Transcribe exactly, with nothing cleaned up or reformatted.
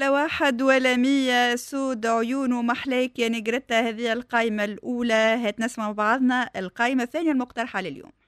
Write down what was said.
لا واحد ولا مية، سود عيون ومحلاك يا نجرتها. هذه القائمة الأولى. هات نسمع بعضنا القائمة الثانية المقترحة لليوم.